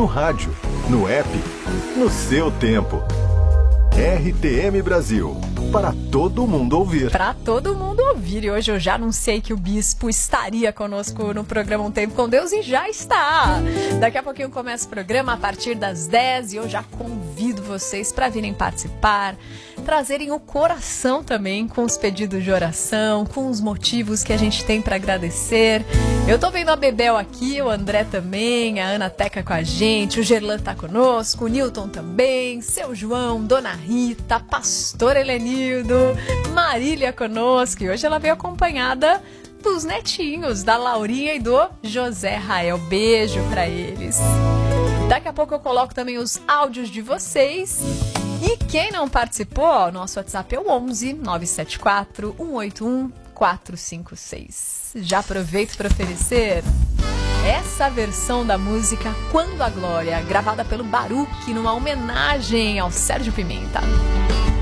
no rádio, no app, no seu tempo. RTM Brasil, para todo mundo ouvir. Para todo mundo ouvir. E hoje eu já anunciei que o Bispo estaria conosco no programa Um Tempo com Deus e já está. Daqui a pouquinho começa o programa a partir das 10 e eu já convido vocês para virem participar, trazerem o coração também com os pedidos de oração, com os motivos que a gente tem para agradecer. Eu tô vendo a Bebel aqui, o André também, a Ana Teca com a gente, o Gerlan tá conosco, o Newton também, seu João, Dona Rita, Pastor Helenildo, Marília conosco. E hoje ela veio acompanhada dos netinhos, da Laurinha e do José Rael. Beijo pra eles. Daqui a pouco eu coloco também os áudios de vocês. E quem não participou, ó, nosso WhatsApp é o 11 974 181 456. Já aproveito para oferecer essa versão da música Quando a Glória, gravada pelo Baruch numa homenagem ao Sérgio Pimenta.